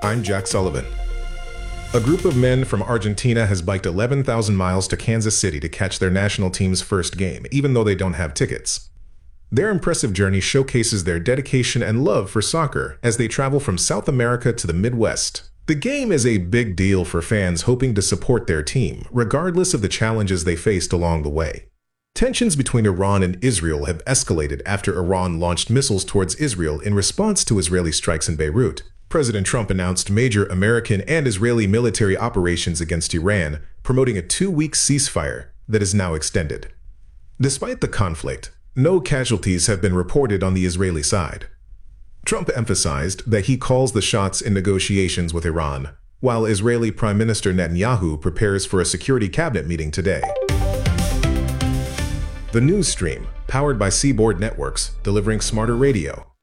I'm Jack Sullivan. A group of men from Argentina has biked 11,000 miles to Kansas City to catch their national team's first game, even though they don't have tickets. Their impressive journey showcases their dedication and love for soccer as they travel from South America to the Midwest. The game is a big deal for fans hoping to support their team, regardless of the challenges they faced along the way. Tensions between Iran and Israel have escalated after Iran launched missiles towards Israel in response to Israeli strikes in Beirut. President Trump announced major American and Israeli military operations against Iran, promoting a 2-week ceasefire that is now extended. Despite the conflict, no casualties have been reported on the Israeli side. Trump emphasized that he calls the shots in negotiations with Iran, while Israeli Prime Minister Netanyahu prepares for a security cabinet meeting today. The news stream, powered by Seaboard Networks, delivering smarter radio.